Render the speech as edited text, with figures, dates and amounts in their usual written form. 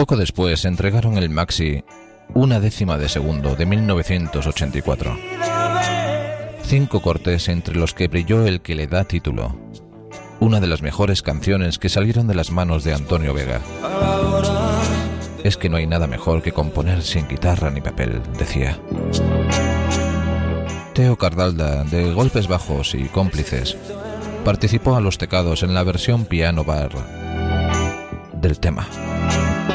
Poco después entregaron el maxi Una décima de segundo de 1984. 5 cortes entre los que brilló el que le da título. Una de las mejores canciones que salieron de las manos de Antonio Vega. Es que no hay nada mejor que componer sin guitarra ni papel, decía. Teo Cardalda, de Golpes Bajos y Cómplices, participó a los tecados en la versión piano bar del tema.